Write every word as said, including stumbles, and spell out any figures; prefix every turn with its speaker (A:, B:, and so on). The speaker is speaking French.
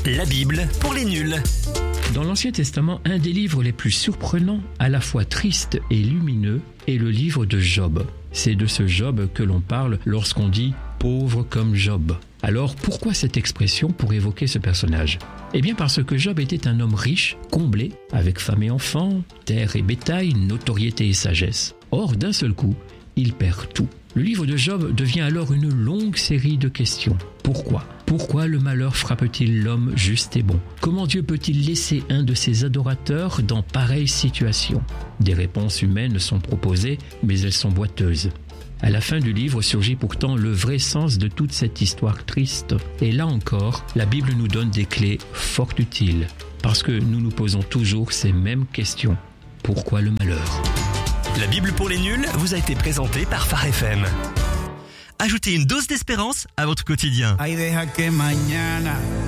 A: La Bible pour les nuls.
B: Dans l'Ancien Testament, un des livres les plus surprenants, à la fois triste et lumineux, est le livre de Job. C'est de ce Job que l'on parle lorsqu'on dit « pauvre comme Job ». Alors pourquoi cette expression pour évoquer ce personnage ? Eh bien parce que Job était un homme riche, comblé, avec femme et enfants, terre et bétail, notoriété et sagesse. Or, d'un seul coup, il perd tout. Le livre de Job devient alors une longue série de questions. Pourquoi ? Pourquoi le malheur frappe-t-il l'homme juste et bon ? Comment Dieu peut-il laisser un de ses adorateurs dans pareille situation ? Des réponses humaines sont proposées, mais elles sont boiteuses. À la fin du livre surgit pourtant le vrai sens de toute cette histoire triste. Et là encore, la Bible nous donne des clés fort utiles. Parce que nous nous posons toujours ces mêmes questions. Pourquoi le malheur ?
A: La Bible pour les nuls vous a été présentée par Phare F M. Ajoutez une dose d'espérance à votre quotidien.
C: Ay, deja que mañana